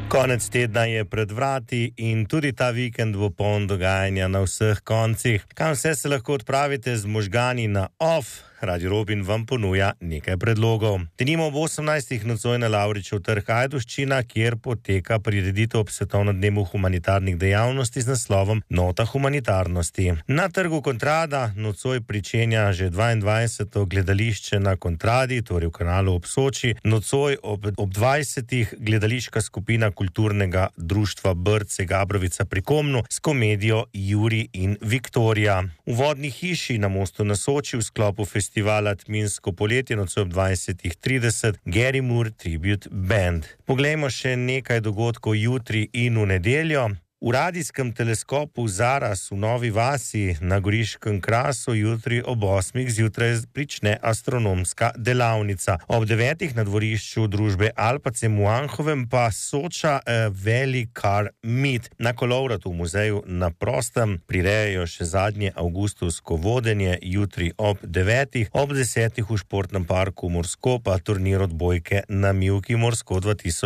Konec tedna je pred vrati in tudi ta vikend bo poln dogajanja na vseh koncih. Kam vse se lahko odpravite z možgani na off? Radio Robin vam ponuja nekaj predlogov. Denimo ob 18. nocoj na Lavričev trg Ajdovščina, kjer poteka prireditev ob svetovnem dnevu humanitarnih dejavnosti z naslovom Nota humanitarnosti. Na trgu Kontrada nocoj pričenja že 22. gledališče na Kontradi, torej v Kanalu ob Soči. Nocoj ob 20. gledališka skupina kulturnega društva Brce Gabrovica pri Komnu s komedijo Juri in Viktorija. V vodni hiši na Mostu na Soči v sklopu festivala Tminsko poletje nocoj ob 20:30 Gary Moore Tribute Band. Poglejmo še nekaj dogodkov jutri in v nedeljo. V radijskem teleskopu Zaras v Novi Vasi na Goriškem krasu jutri ob 8. zjutraj prične astronomska delavnica. Ob 9. na dvorišču družbe Alpacem v Anhovem pa Soča Valley Car Meet. Na kolovratu v muzeju na prostem prirejajo še zadnje avgustovsko vodenje jutri ob 9. Ob 10. v športnem parku Morsko pa turnir odbojke na Mivki Morsko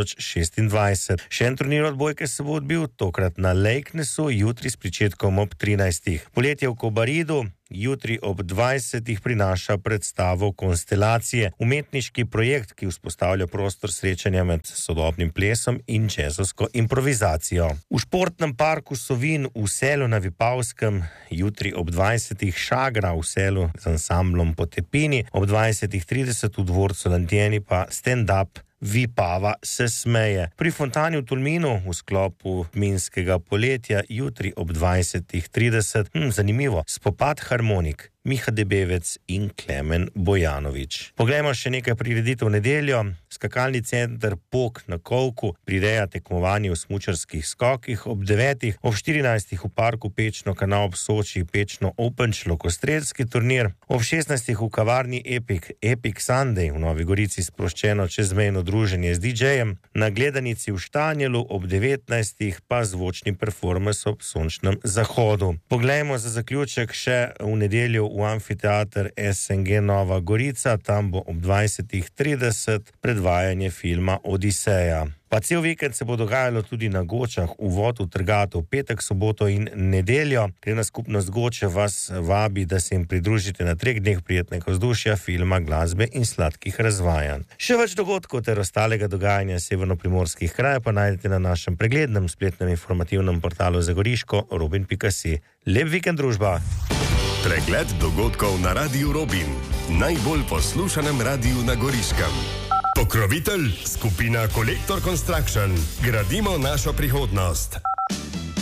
2026. Še en turnir odbojke se bo odbil, tokrat na Lejknesu, jutri s pričetkom ob 13. Poletje v Kobaridu jutri ob 20. prinaša predstavo Konstelacije, umetniški projekt, ki vzpostavlja prostor srečanja med sodobnim plesom in džezovsko improvizacijo. V športnem parku Sovin v Selu na Vipavskem jutri ob 20. Šagra v Selu z ansamblom Potepini, ob 20:30 v dvorcu Lantjeni pa stand-up Vipava se smeje. Pri Fontani v Tolminu v sklopu Minskega poletja jutri ob 20:30, zanimivo, spopad harmonik, Miha Debevec in Klemen Bojanović. Poglejmo še nekaj prireditev v nedeljo. Skakalni center Pok na Kolku prireja tekmovanje v smučarskih skokih ob 9. Ob 14. v parku Pečno Kanal ob Soči Pečno Open šlokostrelski turnir. Ob 16. v kavarni Epic Sunday v Novi Gorici sproščeno čezmejno druženje z DJ-jem. Na gledanici v Štanjelu ob 19. pa zvočni performance ob sončnem zahodu. Poglejmo za zaključek še v nedeljo v amfiteater SNG Nova Gorica, tam bo ob 20:30 predvajanje filma Odiseja. Pa cel vikend se bo dogajalo tudi na Gočah, uvod v Trgatov, petek, soboto in nedeljo. Krajevna skupnost Goče vas vabi, da se jim pridružite na 3 dneh prijetnega vzdušja, filma, glasbe in sladkih razvajanj. Še več dogodkov ter ostalega dogajanja severnoprimorskih krajev pa najdete na našem preglednem spletnem informativnem portalu Zagoriško robin.si. Lep vikend, družba! Pregled dogodkov na Radiu Robin, najbolj poslušanem radiju na Goriškem. Pokrovitelj skupina Kolektor Construction. Gradimo našo prihodnost.